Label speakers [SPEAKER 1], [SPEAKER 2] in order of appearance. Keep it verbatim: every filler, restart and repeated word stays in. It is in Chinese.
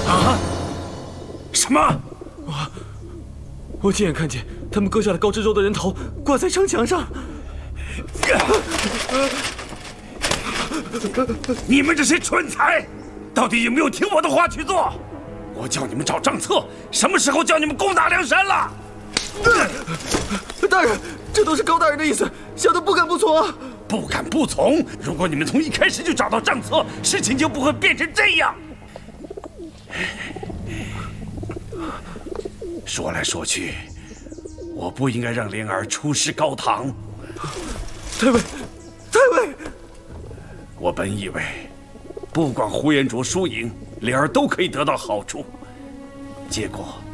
[SPEAKER 1] 啊？什么？
[SPEAKER 2] 我我亲眼看见他们割下了高志洲的人头，挂在城墙上。
[SPEAKER 1] 你们这些蠢材，到底有没有听我的话去做？我叫你们找账册，什么时候叫你们攻打梁山了？
[SPEAKER 2] 大人，这都是高大人的意思，小的不敢不从啊！
[SPEAKER 1] 不敢不从？如果你们从一开始就找到账册，事情就不会变成这样。说来说去，我不应该让莲儿出师高堂。
[SPEAKER 2] 太尉，太尉，
[SPEAKER 1] 我本以为，不管呼延灼输赢，莲儿都可以得到好处，结果